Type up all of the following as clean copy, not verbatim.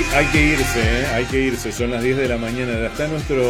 Hay que irse, hay que irse. Son las 10 de la mañana. Ya está nuestro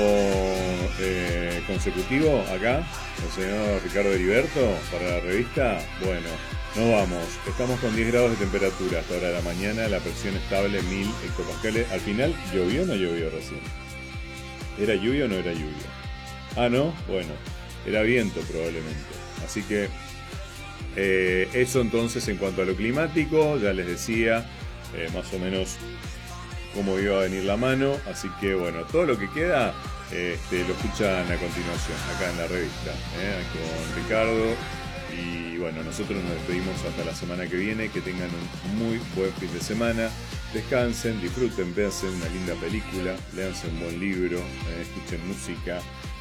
consecutivo acá, el señor Ricardo Heriberto, para la revista. Bueno, nos vamos. Estamos con 10 grados de temperatura hasta ahora de la mañana. La presión estable 1000 hectopascales. Al final, ¿llovió o no llovió recién? ¿Era lluvia o no era lluvia? Ah, ¿no? Bueno, era viento probablemente. Así que eso entonces en cuanto a lo climático, ya les decía más o menos cómo iba a venir la mano. Así que bueno, todo lo que queda lo escuchan a continuación acá en la revista con Ricardo. Y bueno, nosotros nos despedimos hasta la semana que viene. Que tengan un muy buen fin de semana. Descansen, disfruten, véanse una linda película, léanse un buen libro, escuchen música.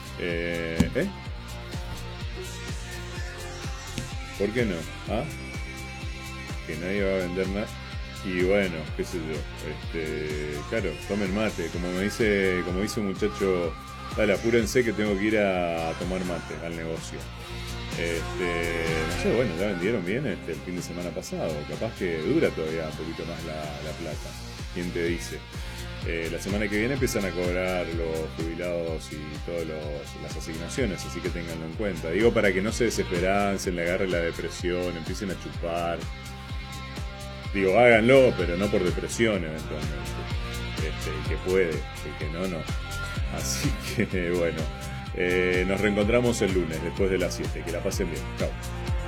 ¿Por qué no? ¿Ah? Que nadie va a vender nada. Y bueno, qué sé yo. Claro, tomen mate. Como dice un muchacho, dale, apúrense que tengo que ir a tomar mate al negocio. No sé, bueno, ya vendieron bien el fin de semana pasado. Capaz que dura todavía un poquito más la plata. ¿Quién te dice? La semana que viene empiezan a cobrar los jubilados y todas las asignaciones, así que ténganlo en cuenta. Digo, para que no se desesperancen, le agarre la depresión, empiecen a chupar. Digo, háganlo, pero no por depresión eventualmente. El que puede, el que no. Así que bueno, nos reencontramos el lunes después de las 7. Que la pasen bien. Chao.